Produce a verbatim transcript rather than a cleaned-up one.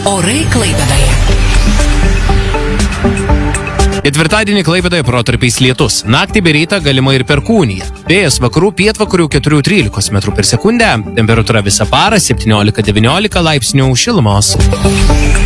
Orai Klaipėdoje. Ketvirtadienį Klaipėdoje protarpiais lietus. Naktį bei rytą galima ir perkūnija. Vėjas vakarų pietvakarių keturi trylika metrų per sekundę. Temperatūra visą parą septyniolika devyniolika laipsnių šilumos.